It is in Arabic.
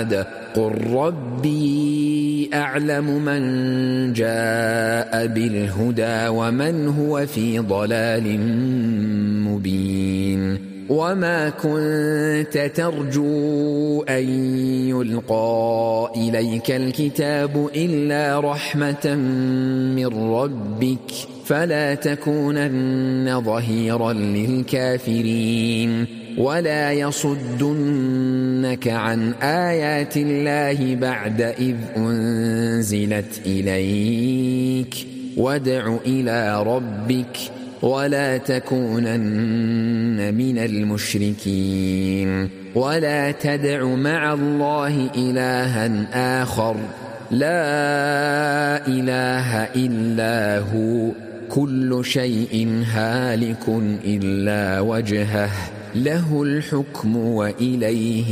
أحد قل ربي أعلم من جاء بالهدى ومن هو في ضلال مبين وما كنت ترجو أن يلقى إليك الكتاب إلا رحمة من ربك فلا تكونن ظهيرا للكافرين ولا يصدنك عن آيات الله بعد إذ أنزلت إليك وادع إلى ربك ولا تكونن من المشركين ولا تدع مع الله إلها آخر لا إله إلا هو كل شيء هالك إلا وجهه له الحكم وإليه